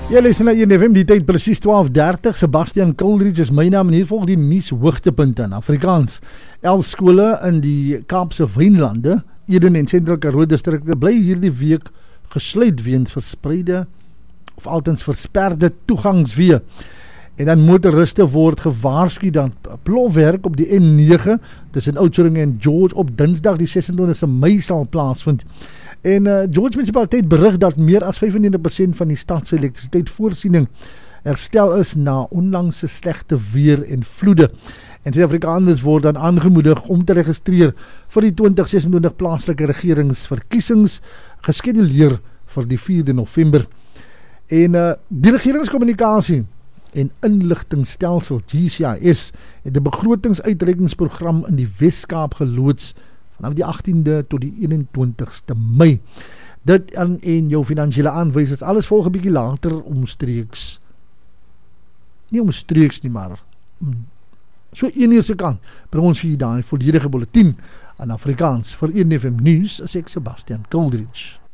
Jy luister na EFM, die tyd presies 12:30. Sebastian Coleridge is my naam en hier volg die nuus hoogtepunte in Afrikaans. 11 skole in die Kaapse Wynlande, Eden en Sentraal Karoo distrikte bly hierdie week gesluit weens verspreide of altens versperde toegangsweë. En dan motoriste word gewaarsku dat plofwerk op die N9 tussen Oudtshoorn en George op Dinsdag die 26ste Mei sal plaasvind. En George munisipaliteit berig dat meer as 95% van die stad se elektrisiteitsvoorsiening herstel is na onlangse slegte weer en vloede. En Suid-Afrikaners word dan aangemoedig om te registreer vir die 2026 plaaslike regeringsverkiesings geskeduleer vir die 4de November. En die regeringskommunikasie en inligtingstelsel GCIS het 'n begrotingsuitreikingsprogram in die Wes-Kaap geloods vanaf die 18de tot die 21ste Mei. Dit en jou finansiële aanwysers, alles volg 'n bietjie later omstreeks. Nie omstreeks nie, maar so 1 uur se kant bring ons vir daai volledige bulletin aan Afrikaans. Vir EFM Nuus is ek Sebastian Coleridge.